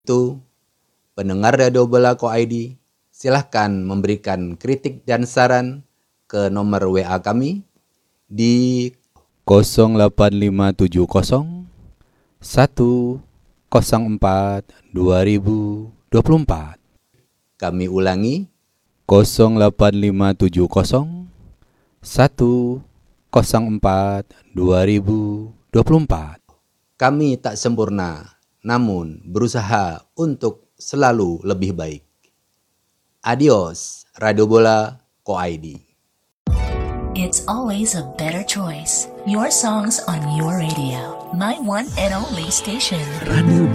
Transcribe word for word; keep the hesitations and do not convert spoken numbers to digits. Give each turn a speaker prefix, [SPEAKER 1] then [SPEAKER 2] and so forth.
[SPEAKER 1] Itu, pendengar Radio Bola Co I D, silahkan memberikan kritik dan saran ke nomor W A kami di
[SPEAKER 2] nol delapan lima tujuh nol satu nol empat dua ribu dua puluh empat.
[SPEAKER 1] Kami ulangi
[SPEAKER 2] nol delapan lima tujuh nol satu nol empat dua ribu dua puluh empat.
[SPEAKER 1] Kami tak sempurna, namun berusaha untuk selalu lebih baik. Adios, Radio Bola Co I D.
[SPEAKER 3] It's always a better choice. Your songs on your radio. My one and only station.
[SPEAKER 4] Radio